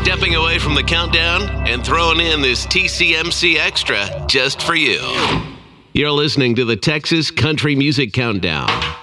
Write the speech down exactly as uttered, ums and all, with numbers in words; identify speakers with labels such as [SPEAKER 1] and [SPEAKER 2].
[SPEAKER 1] stepping away from the countdown and throwing in this T C M C Extra just for you. You're listening to the Texas Country Music Countdown.